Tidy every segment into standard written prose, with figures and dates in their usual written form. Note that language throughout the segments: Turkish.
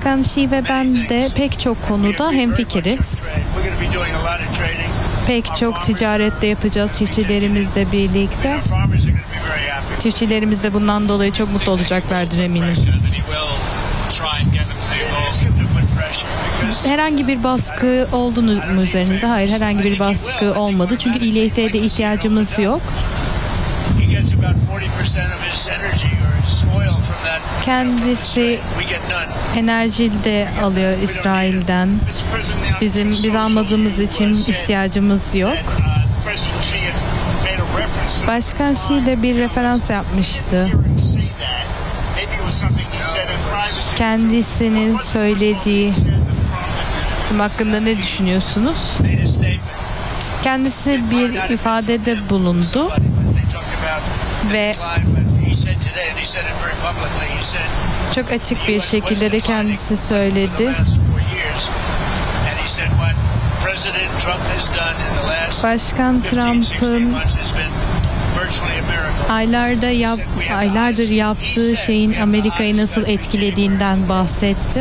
Başkan Xi ve ben de pek çok konuda hemfikiriz. Pek çok ticarette yapacağız çiftçilerimizle birlikte. Çiftçilerimiz de bundan dolayı çok mutlu olacaklardır eminim. Herhangi bir baskı oldu mu üzerinizde? Hayır, herhangi bir baskı olmadı. Çünkü İLT'ye de ihtiyacımız yok. Kendisi enerji de alıyor İsrail'den. Biz almadığımız için ihtiyacımız yok. Başkan Xi ile bir referans yapmıştı. Kendisinin söylediği hakkında ne düşünüyorsunuz? Kendisi bir ifadede bulundu ve çok açık bir şekilde de kendisi söyledi. Başkan Trump'ın aylardır yaptığı şeyin Amerika'yı nasıl etkilediğinden bahsetti.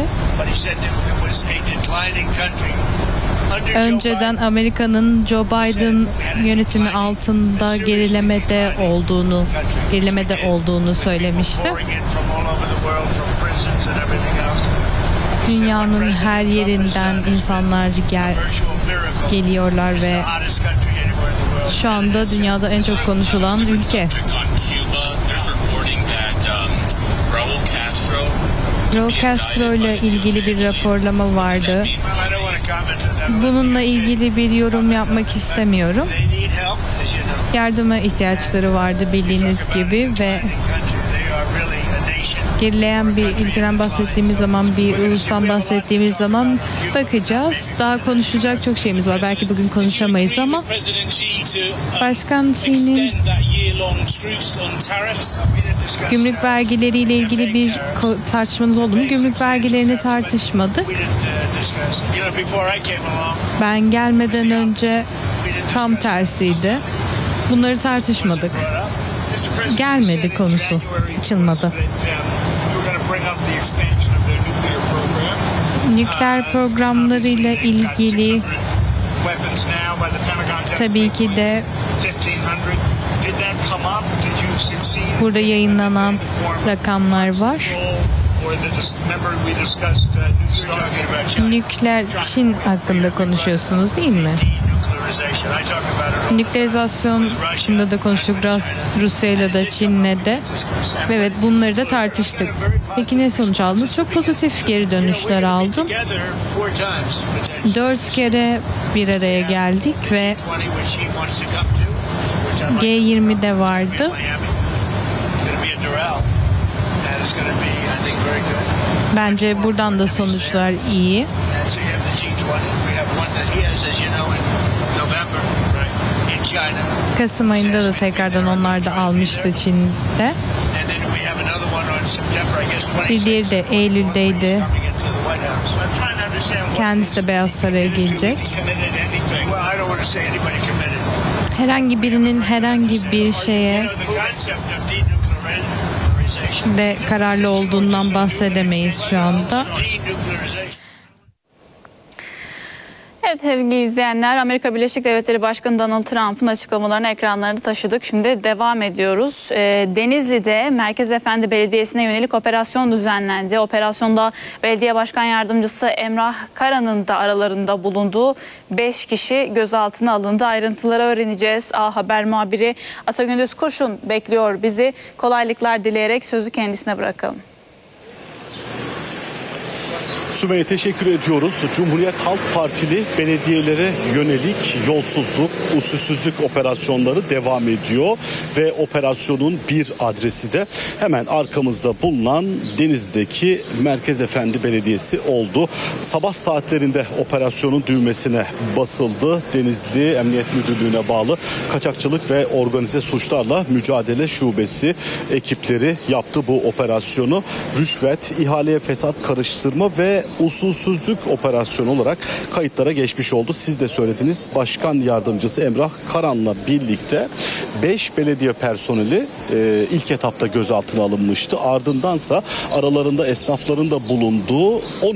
Önceden Amerika'nın Joe Biden yönetimi altında gerilemede olduğunu söylemişti. Dünyanın her yerinden insanlar geliyorlar ve şu anda dünyada en çok konuşulan ülke. Raul Castro ile ilgili bir raporlama vardı. Bununla ilgili bir yorum yapmak istemiyorum. Yardıma ihtiyaçları vardı bildiğiniz gibi ve gerileyen bir ülkeden bahsettiğimiz zaman, bir ulustan bahsettiğimiz zaman bakacağız. Daha konuşacak çok şeyimiz var. Belki bugün konuşamayız ama Başkan Xi'nin gümrük vergileriyle ilgili bir tartışmanız oldu mu? Gümrük vergilerini tartışmadık. Ben gelmeden önce tam tersiydi. Bunları tartışmadık. Gelmedi konusu. Açılmadı. Nükleer programlarıyla ilgili tabii ki de burada yayınlanan rakamlar var. Nükleer Çin hakkında konuşuyorsunuz değil mi? Nükleerizasyonda da konuştuk Rusya'yla da Çin'le de. Evet, bunları da tartıştık. Peki ne sonuç aldınız? Çok pozitif geri dönüşler aldım. 4 kere bir araya geldik ve G20'de vardı. Bence buradan da sonuçlar iyi. Kasım ayında da tekrardan onlar da almıştı Çin'de. Bir diğeri de Eylül'deydi. Kendisi de Beyaz Saray'a gelecek. Herhangi birinin herhangi bir şeye de kararlı olduğundan bahsedemeyiz şu anda. Evet sevgili izleyenler, Amerika Birleşik Devletleri Başkanı Donald Trump'ın açıklamalarını ekranlarına taşıdık. Şimdi devam ediyoruz. Denizli'de Merkez Efendi Belediyesi'ne yönelik operasyon düzenlendi. Operasyonda belediye başkan yardımcısı Emrah Kara'nın da aralarında bulunduğu 5 kişi gözaltına alındı. Ayrıntıları öğreneceğiz. A Haber muhabiri Atagündüz Kurşun bekliyor bizi. Kolaylıklar dileyerek sözü kendisine bırakalım. Sümeyye, teşekkür ediyoruz. Cumhuriyet Halk Partili belediyelere yönelik yolsuzluk, usulsüzlük operasyonları devam ediyor ve operasyonun bir adresi de hemen arkamızda bulunan Denizli'deki Merkez Efendi Belediyesi oldu. Sabah saatlerinde operasyonun düğmesine basıldı. Denizli Emniyet Müdürlüğü'ne bağlı Kaçakçılık ve Organize Suçlarla Mücadele Şubesi ekipleri yaptı bu operasyonu. Rüşvet, ihaleye fesat karıştırma ve usulsüzlük operasyonu olarak kayıtlara geçmiş oldu. Siz de söylediniz, Başkan Yardımcısı Emrah Karan'la birlikte 5 belediye personeli ilk etapta gözaltına alınmıştı. Ardındansa aralarında esnafların da bulunduğu